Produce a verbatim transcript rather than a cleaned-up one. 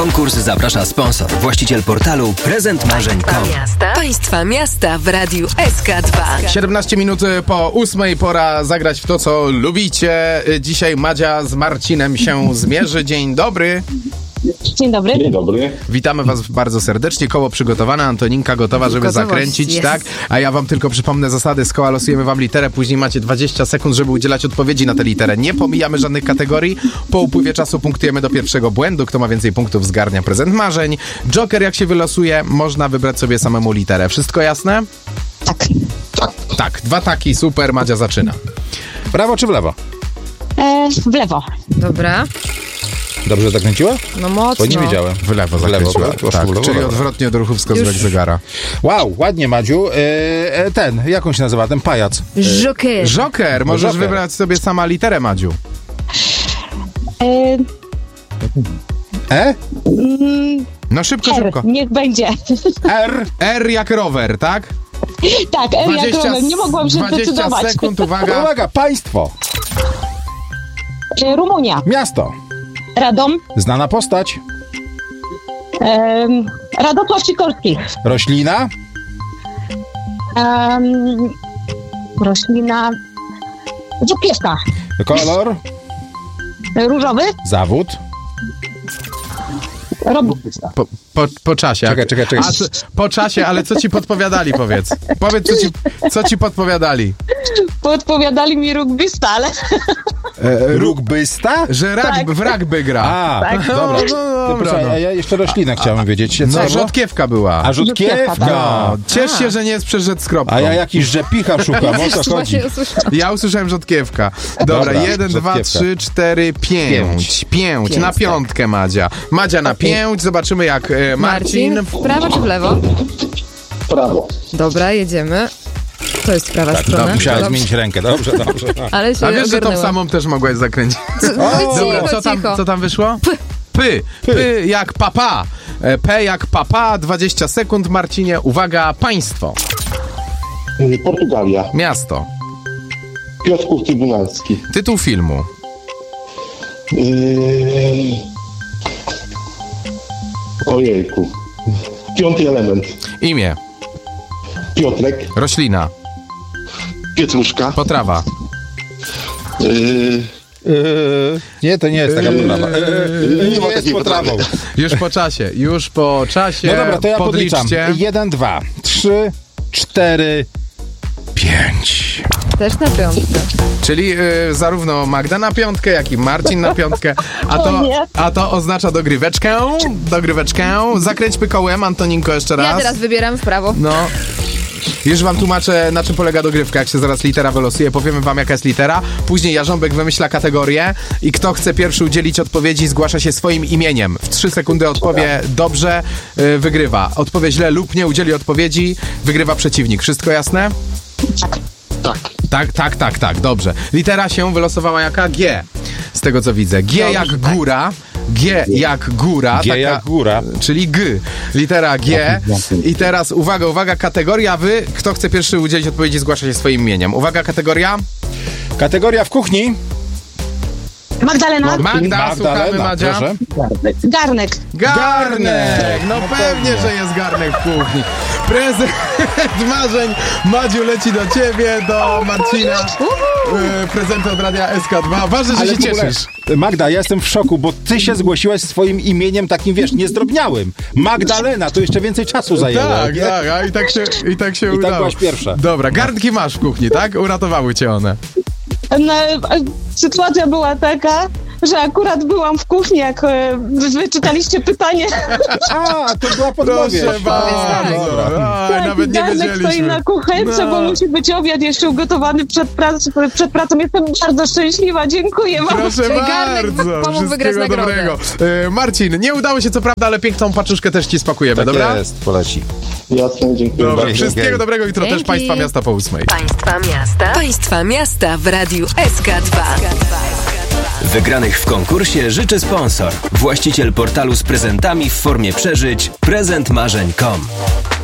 konkurs zaprasza sponsor, właściciel portalu prezent marzeń kropka com. Miasta. Państwa miasta w radiu S K dwa. siedemnaście minut po ósmej, pora zagrać w to, co lubicie. Dzisiaj Madzia z Marcinem się zmierzy. Dzień dobry. Dzień dobry. Dzień dobry. Witamy was bardzo serdecznie. Koło przygotowane, Antoninka gotowa, żeby Gotowość zakręcić, jest. tak? A ja wam tylko przypomnę zasady. Z koła losujemy wam literę, później macie dwadzieścia sekund, żeby udzielać odpowiedzi na tę literę. Nie pomijamy żadnych kategorii. Po upływie czasu punktujemy do pierwszego błędu. Kto ma więcej punktów, zgarnia prezent marzeń. Joker, jak się wylosuje, można wybrać sobie samemu literę. Wszystko jasne? Tak. Tak. Tak, dwa taki, super. Madzia zaczyna. Prawo czy w lewo? E, w lewo. Dobra, Dobrze zakręciła? no mocno. Bo nie wiedziałem. W lewo W lewo, zakręciła. poszło Tak, w lewo, czyli dobra. odwrotnie od ruchu wskazówek Już. zegara. Wow, ładnie, Madziu. E, e, ten, jak on się nazywa? Ten pajac. Joker. Joker, możesz Joker. wybrać sobie sama literę, Madziu. E, E? mm, No szybko, R. szybko. Niech będzie. R? R jak rower, tak? Tak, R jak rower. Nie mogłam się dwadzieścia zdecydować. sekund, uwaga. Uwaga, państwo. E, Rumunia. Miasto. Radom. Znana postać. E, Radosław Sikorski. Roślina. E, roślina. Żukiewka. Kolor. E, Różowy. Zawód. Rob... Po, po, po czasie. Czekaj, czekaj, czekaj. A, co, po czasie, ale co ci podpowiadali, powiedz? Powiedz, co ci, co ci podpowiadali? Podpowiadali mi rugbysta, ale... Rugbysta? Że rugby, Tak. w rugby gra. A, Tak. dobra. No, no, Ty, dobra, proszę, no. a ja jeszcze roślinę chciałem wiedzieć. Co No, było? rzodkiewka była. A Rzodkiewka, rzodkiewka. tak. No, ciesz się, że nie jest przez rzecz z kropką. A ja jakiś rzepicha szukam, o co chodzi? Właśnie usłyszałam. Ja usłyszałem rzodkiewka. Dobra, Dobra, jeden, dwa, rzodkiewka. trzy, cztery, pięć. Pięć. Na piątkę, Madzia. Madzia na pięć. Zobaczymy, jak e, Marcin. Marcin, w prawo czy w lewo? Prawo. Dobra, jedziemy. To jest prawa Tak, strona. to musiałem Dobrze. zmienić rękę. Dobrze, dobrze. Ale się A wiesz, że tą ogarnęłam. samą też mogłaś zakręcić. No, Dobra, cicho, co tam, cicho. co tam wyszło? P. Py. Py jak papa. E, P jak papa. dwadzieścia sekund, Marcinie. Uwaga, państwo. Y, Portugalia. Miasto. Piotrków Trybunalski. Tytuł filmu. Yy... Ojejku. Piąty element. Imię. Piotrek. Roślina. Pietruszka. Potrawa. Yy... Yy, nie, to nie jest taka potrawa. Yy, nie ma nie jest takiej potrawą. Już po czasie. Już po czasie. No dobra, to ja podliczam. Podliczcie. Jeden, dwa, trzy, cztery, pięć. Też na piątkę. Czyli y, zarówno Magda na piątkę, jak i Marcin na piątkę. A to, O nie. a to oznacza dogryweczkę. Dogryweczkę. Zakręćmy kołem, Antoninko, jeszcze raz. Ja teraz wybieram w prawo. No. Już wam tłumaczę, na czym polega dogrywka, jak się zaraz litera wylosuje. Powiemy wam, jaka jest litera. Później Jarząbek wymyśla kategorię i kto chce pierwszy udzielić odpowiedzi, zgłasza się swoim imieniem. W trzy sekundy odpowie dobrze, y, wygrywa. Odpowie źle lub nie udzieli odpowiedzi, wygrywa przeciwnik. Wszystko jasne? Tak. Tak, tak, tak, tak, dobrze. Litera się wylosowała jaka? G. Z tego, co widzę. G Dobrze, jak tak. góra. G jak góra. G jak góra. Czyli G. Litera G. I teraz uwaga, uwaga, kategoria. Wy, kto chce pierwszy udzielić odpowiedzi, zgłasza się swoim imieniem. Uwaga, kategoria. Kategoria w kuchni. Magdalena. Magda, słuchamy, Madzia. proszę. Garnek. Garnek! No pewnie, że jest garnek w kuchni. Prezent marzeń Madziu leci do ciebie, do Marcina. E, Prezenty od Radia S K dwa. Ważne, że Ale się w ogóle, cieszysz. Magda, ja jestem w szoku, bo ty się zgłosiłaś swoim imieniem takim, wiesz, niezdrobniałym. Magdalena, to jeszcze więcej czasu zajęło. Tak, nie? tak, a i tak się, i tak się I tak udało. byłaś pierwsza. Dobra, garnki masz w kuchni, tak? Uratowały cię one. No, e, sytuacja była taka, że akurat byłam w kuchni, jak e, wy czytaliście pytanie. A, to była podpowiedź. Proszę bardzo. A, Tak, nawet nie garnek stoi wiedzieliśmy. na kuchence, No. bo musi być obiad jeszcze ugotowany przed, prac, przed pracą. Jestem bardzo szczęśliwa, dziękuję wam. Proszę Czyli garnek bardzo. pomógł wygrać Wszystkiego nagrodę. dobrego. E, Marcin, nie udało się co prawda, ale piękną paczuszkę też ci spakujemy, Tak dobra? jest, poleci. Jasne, dziękuję Dobra, bardzo. wszystkiego Okej. dobrego. Jutro Dzięki. też Państwa Miasta po ósmej. Państwa miasta. Państwa miasta w radiu S K dwa. Wygranych w konkursie życzy sponsor, właściciel portalu z prezentami w formie przeżyć prezent marzeń kropka com.